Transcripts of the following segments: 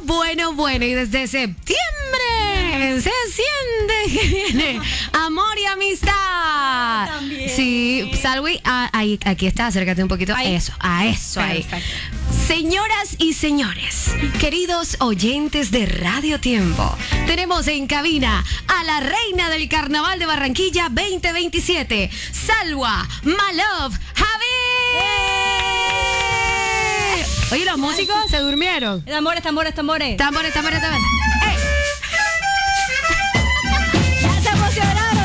Bueno, y desde septiembre se siente que viene amor y amistad. También. Sí, Salwi, ahí, aquí está, acércate un poquito. Ahí. A eso, ahí. Perfecto. Señoras y señores, queridos oyentes de Radio Tiempo, tenemos en cabina a la reina del Carnaval de Barranquilla 2027, Salwa Malov Javi. Oye, los músicos se durmieron. Tambores. Tambores. Ya se emocionaron.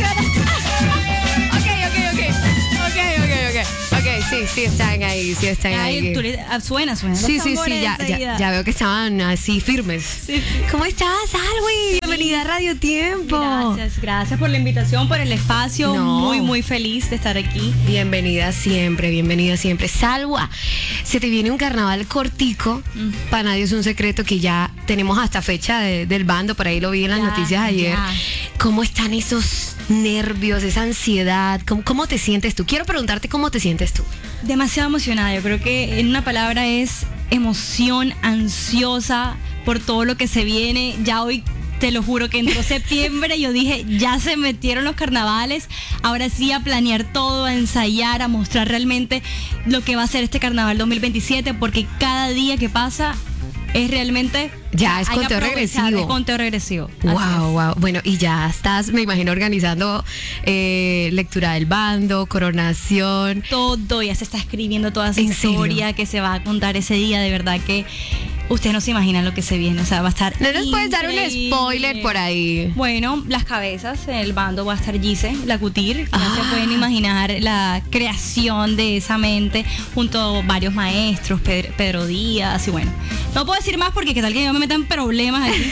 Ok, sí están ahí. Suena. Sí, ya veo que estaban así firmes. Sí. ¿Cómo estás, Salwi? Bienvenida a Radio Tiempo. Gracias por la invitación, por el espacio. No. Muy feliz de estar aquí. Bienvenida siempre. Salwa, se te viene un carnaval cortico. Para nadie es un secreto que ya tenemos hasta fecha del bando. Por ahí lo vi en las noticias ayer. Ya. ¿Cómo están esos nervios, esa ansiedad? ¿Cómo te sientes tú? Quiero preguntarte cómo te sientes tú. Demasiado emocionada. Yo creo que en una palabra es emoción, ansiosa por todo lo que se viene. Ya hoy, te lo juro, que entró septiembre, yo dije, ya se metieron los carnavales, ahora sí a planear todo, a ensayar, a mostrar realmente lo que va a ser este carnaval 2027, porque cada día que pasa es realmente... Ya, es hay que conteo aprovechar, regresivo. Es conteo regresivo. Así es. Wow. Bueno, y ya estás, me imagino, organizando lectura del bando, coronación. Todo, ya se está escribiendo toda esa ¿En serio? historia que se va a contar ese día, de verdad que ustedes no se imaginan lo que se viene, o sea, va a estar ¿No nos puedes dar un increíble. spoiler por ahí? Bueno, las cabezas, en el bando va a estar Gise, la Cutir, ya se pueden imaginar la creación de esa mente junto a varios maestros, Pedro Díaz, y bueno, no puedo decir más porque qué tal que yo me metan problemas aquí.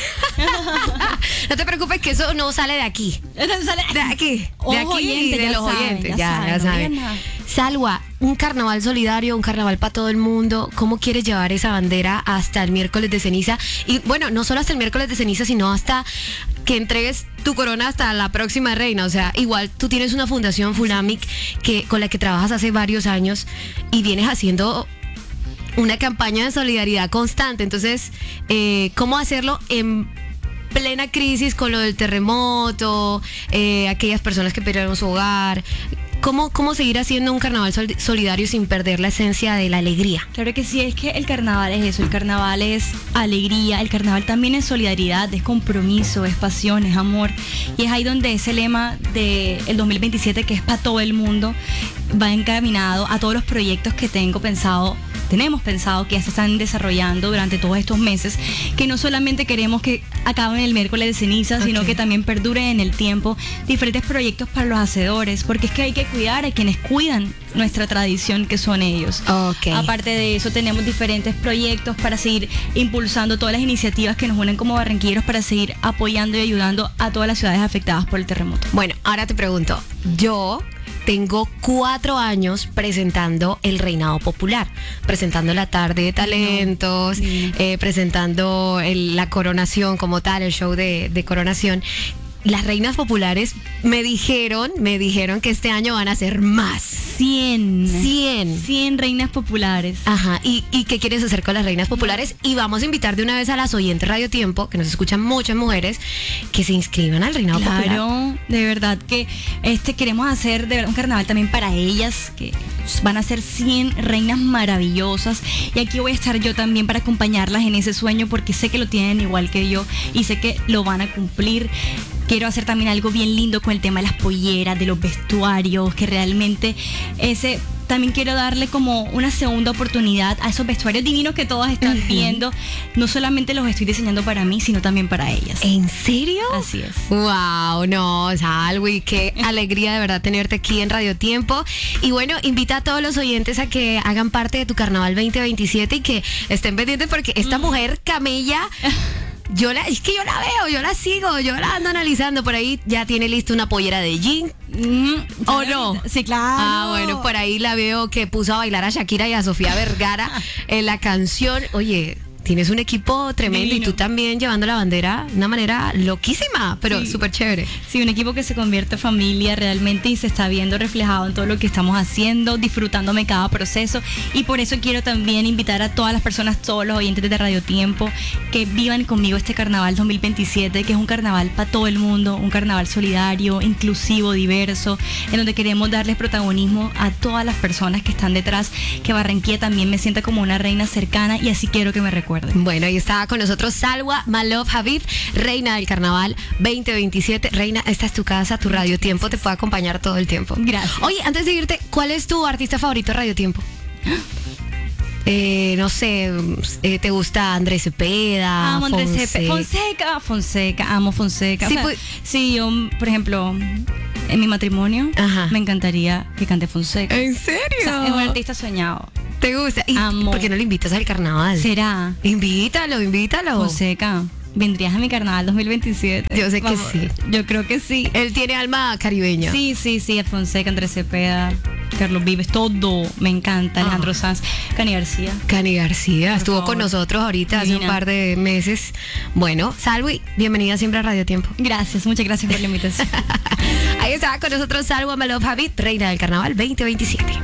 No te preocupes que eso no sale de aquí. De aquí. Oyentes, de ya los saben, oyentes. ya Ya saben, no saben. digan nada. Salwa, un carnaval solidario, un carnaval para todo el mundo. ¿Cómo quieres llevar esa bandera hasta el miércoles de ceniza? Y bueno, no solo hasta el miércoles de ceniza, sino hasta que entregues tu corona hasta la próxima reina. O sea, igual tú tienes una fundación Funamic con la que trabajas hace varios años y vienes haciendo una campaña de solidaridad constante. Entonces, ¿cómo hacerlo en plena crisis con lo del terremoto, aquellas personas que perdieron su hogar? ¿Cómo seguir haciendo un carnaval solidario sin perder la esencia de la alegría? Claro que sí, es que el carnaval es eso, el carnaval es alegría, el carnaval también es solidaridad, es compromiso, es pasión, es amor. Y es ahí donde ese lema del 2027, que es para todo el mundo, va encaminado a todos los proyectos que tenemos pensado que ya se están desarrollando durante todos estos meses, que no solamente queremos que acaben el miércoles de ceniza, sino que también perduren en el tiempo diferentes proyectos para los hacedores, porque es que hay que cuidar a quienes cuidan nuestra tradición, que son ellos. Okay. Aparte de eso, tenemos diferentes proyectos para seguir impulsando todas las iniciativas que nos unen como barranquilleros para seguir apoyando y ayudando a todas las ciudades afectadas por el terremoto. Bueno, ahora te pregunto, yo tengo 4 años presentando el Reinado Popular, presentando la tarde de talentos, presentando la coronación como tal, el show de coronación. Las reinas populares me dijeron que este año van a ser más. 100 reinas populares. Ajá, ¿y qué quieres hacer con las reinas populares? Y vamos a invitar de una vez a las oyentes Radio Tiempo, que nos escuchan muchas mujeres, que se inscriban al Reinado Popular. Claro, de verdad que queremos hacer de verdad un carnaval también para ellas, que van a ser 100 reinas maravillosas. Y aquí voy a estar yo también para acompañarlas en ese sueño, porque sé que lo tienen igual que yo y sé que lo van a cumplir. Quiero hacer también algo bien lindo con el tema de las polleras, de los vestuarios, que realmente también quiero darle como una segunda oportunidad a esos vestuarios divinos que todas están viendo. No solamente los estoy diseñando para mí, sino también para ellas. ¿En serio? Así es. Wow, no, Salwi, qué alegría de verdad tenerte aquí en Radio Tiempo. Y bueno, invita a todos los oyentes a que hagan parte de tu Carnaval 2027 y que estén pendientes porque esta mujer camella... es que yo la veo, yo la sigo, yo la ando analizando. Por ahí ya tiene lista una pollera de jean. ¿O no? Sí, claro. Ah, bueno, por ahí la veo que puso a bailar a Shakira y a Sofía Vergara en la canción. Oye, tienes un equipo tremendo Divino. y tú también llevando la bandera de una manera loquísima, pero Sí. súper chévere. Sí, un equipo que se convierte en familia realmente y se está viendo reflejado en todo lo que estamos haciendo, disfrutándome cada proceso. Y por eso quiero también invitar a todas las personas, todos los oyentes de Radio Tiempo, que vivan conmigo este carnaval 2027, que es un carnaval para todo el mundo, un carnaval solidario, inclusivo, diverso, en donde queremos darles protagonismo a todas las personas que están detrás, que Barranquilla también me sienta como una reina cercana y así quiero que me recuerden. Bueno, ahí está con nosotros Salwa Malouf Habib, reina del carnaval 2027. Reina, esta es tu casa, tu Radio Tiempo te puede acompañar todo el tiempo. Gracias. Oye, antes de irte, ¿cuál es tu artista favorito de Radio Tiempo? No sé, ¿te gusta Andrés Cepeda? Amo Andrés Cepeda. Fonseca, amo Fonseca. Sí, O sea, pues- sí, yo, por ejemplo, en mi matrimonio, Ajá. me encantaría que cante Fonseca. ¿En O serio? sea, es un artista soñado. ¿Te gusta? ¿Y Amo. por qué no le invitas al carnaval? ¿Será? Invítalo. Fonseca, ¿vendrías a mi carnaval 2027? Yo sé que sí. Yo creo que sí. Él tiene alma caribeña. Sí, Fonseca, Andrés Cepeda, Carlos Vives, todo. Me encanta. Alejandro Sanz, Cani García. Cani García Por estuvo favor. con nosotros ahorita hace un Divina. par de meses. Bueno, Salwi, bienvenida siempre a Radio Tiempo. Gracias, muchas gracias por la invitación. Ahí está con nosotros Salwa Malouf Habib, reina del carnaval 2027.